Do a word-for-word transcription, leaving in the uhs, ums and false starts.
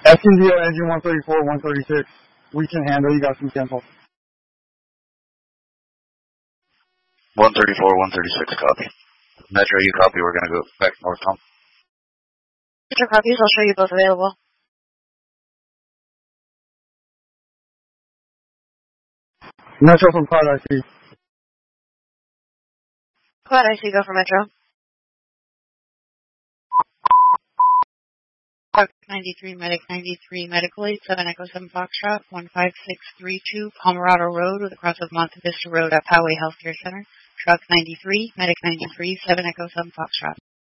F India engine one thirty-four, one thirty-six. We can handle. You got some cancel. one thirty-four, one thirty-six, copy. Metro, you copy. We're going to go back north, Tom. Metro copies. I'll show you both available. Metro from Quad I C. Quad I C, go for Metro. Truck ninety-three, Medic ninety-three, Medical eight seven Echo seven Foxtrot, one five six three two Pomerado Road with a cross of Monte Vista Road at Poway Healthcare Center. Truck ninety-three, Medic ninety-three, seven Echo seven Foxtrot.